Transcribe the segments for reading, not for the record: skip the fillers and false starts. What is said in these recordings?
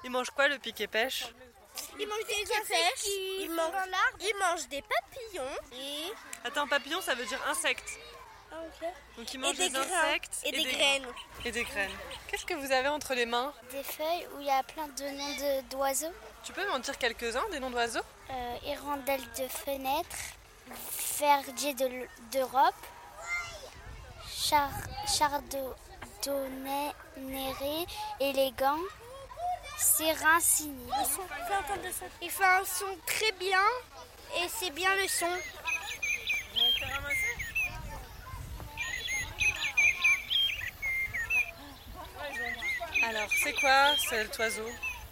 Il mange quoi le piquet-pêche? Il mange des insectes, il mange des papillons et... Attends, papillon ça veut dire insecte. Ah, ok. Donc il mange des des insectes et des graines. Et des graines. Qu'est-ce que vous avez entre les mains? Des feuilles où il y a plein de noms d'oiseaux. Tu peux m'en dire quelques-uns, des noms d'oiseaux? Hirondelle de fenêtre, verdier d'Europe, chardonnay élégant, sirancini. Il fait un son très bien et c'est bien le son. Alors, c'est quoi cet oiseau?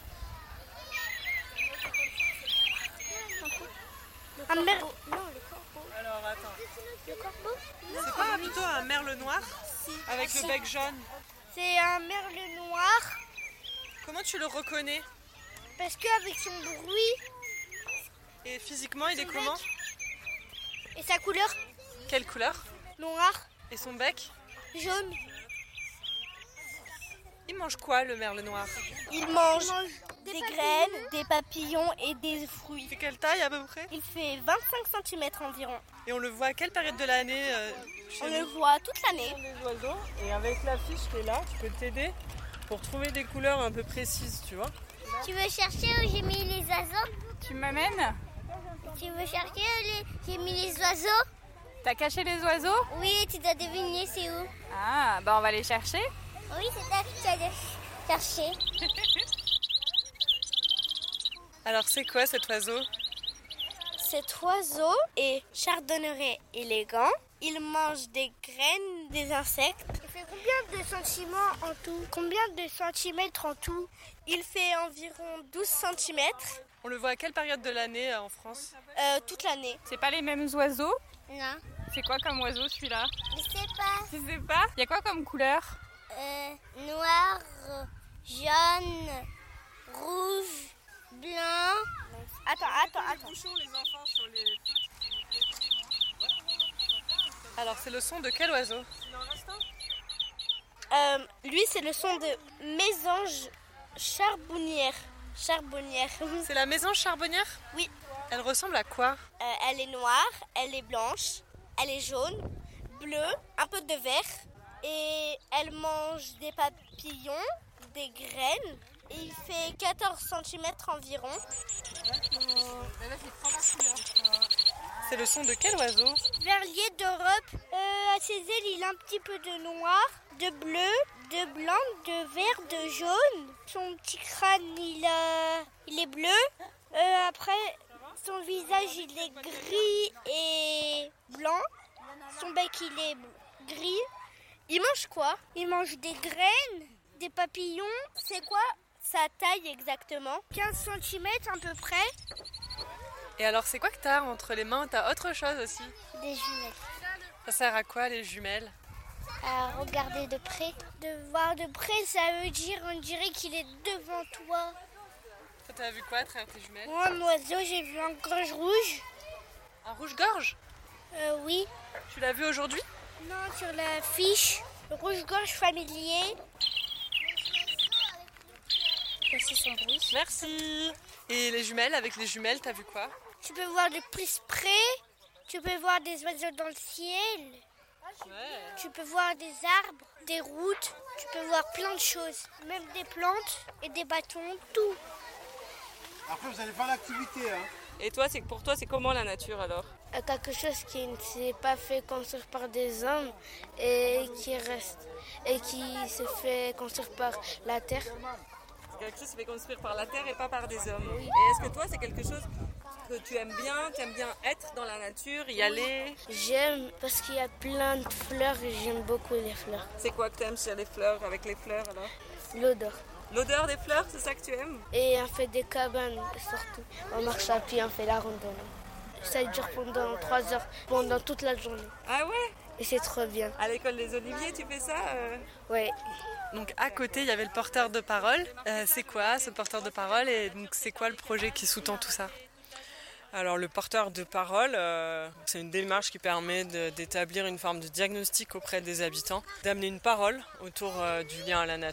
Un merle. Alors, attends. Le corbeau. C'est pas plutôt un merle noir? Avec le bec jaune? C'est un merle noir Comment tu le reconnais? parce qu'avec son bruit Et physiquement, il est comment? et sa couleur Quelle couleur? noire, Et son bec? jaune, Il mange quoi, le merle noir? il mange des graines, des papillons et des fruits. C'est quelle taille à peu près? Il fait 25 cm environ. Et on le voit à quelle période de l'année chez On nous? le voit toute l'année. Des oiseaux, et avec la fiche qui est là, je peux t'aider pour trouver des couleurs un peu précises, tu vois. Tu veux chercher où j'ai mis les oiseaux? Tu m'amènes? Tu veux chercher où j'ai mis les oiseaux? T'as caché les oiseaux? Oui, tu dois deviner c'est où. Ah, bah on va les chercher. Oui, c'est à toi de chercher. Alors c'est quoi cet oiseau? Cet oiseau est chardonneret élégant. Il mange des graines, des insectes. Il fait combien de centimètres en tout? Combien de centimètres en tout? Il fait environ 12 cm On le voit à quelle période de l'année en France? toute l'année. C'est pas les mêmes oiseaux? Non, C'est quoi comme oiseau celui-là? je sais pas. Tu sais pas? Y a quoi comme couleur? Noir, jaune, rouge, blanc. Attends. Les enfants sur les... Alors c'est le son de quel oiseau? Lui, c'est le son de mésange charbonnière. C'est la mésange charbonnière? Oui. Elle ressemble à quoi? Elle est noire, elle est blanche, elle est jaune, bleue, un peu de vert. Et elle mange des papillons, des graines. Et il fait 14 cm environ. C'est le son de quel oiseau? Verlier d'Europe. À ses ailes, il a un petit peu de noir, de bleu, de blanc, de vert, de jaune. Son petit crâne, il est bleu. Après, son visage, il est gris et blanc. Son bec, il est gris. Il mange quoi? Il mange des graines, des papillons. C'est quoi sa taille exactement? 15 cm à peu près. Et alors c'est quoi que t'as entre les mains? T'as autre chose aussi? Des jumelles. Ça sert à quoi les jumelles? À regarder de près. De voir de près, ça veut dire, on dirait qu'il est devant toi. Toi t'as vu quoi à travers tes jumelles? Moi, un oiseau, j'ai vu un gorge rouge. Un rouge-gorge? Oui. Tu l'as vu aujourd'hui? Non, sur la fiche. Le rouge-gorge familier. Voici son bruit. Merci. Et les jumelles, avec les jumelles, t'as vu quoi? Tu peux voir de plus près. Tu peux voir des oiseaux dans le ciel. Ouais. Tu peux voir des arbres, des routes. Tu peux voir plein de choses. Même des plantes et des bâtons, tout. Après, vous allez faire l'activité. Hein. Et toi, pour toi, c'est comment la nature alors? Quelque chose qui ne s'est pas fait construire par des hommes et qui reste et qui se fait construire par la terre. C'est quelque chose qui se fait construire par la terre et pas par des hommes. Oui. Et est-ce que toi, c'est quelque chose que tu aimes bien? Tu aimes bien être dans la nature, y aller? J'aime parce qu'il y a plein de fleurs et j'aime beaucoup les fleurs. C'est quoi que tu aimes sur les fleurs, avec les fleurs alors? L'odeur. L'odeur des fleurs, c'est ça que tu aimes? Et on fait des cabanes surtout. On marche à pied, on fait la randonnée. Ça dure pendant 3 heures, pendant toute la journée. Ah ouais? Et c'est trop bien. À l'école des Oliviers, tu fais ça? Ouais. Donc à côté, il y avait le porteur de parole. C'est quoi ce porteur de parole et donc c'est quoi le projet qui sous-tend tout ça? Alors le porteur de parole, c'est une démarche qui permet d'établir une forme de diagnostic auprès des habitants, d'amener une parole autour du lien à la nature.